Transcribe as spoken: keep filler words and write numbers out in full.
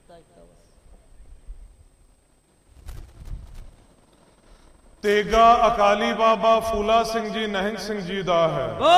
ਤੇਗਾ ਅਕਾਲੀ ਬਾਬਾ ਫੂਲਾ ਸਿੰਘ ਜੀ ਨਿਹੰਗ ਸਿੰਘ ਜੀ ਦਾ ਹੈ।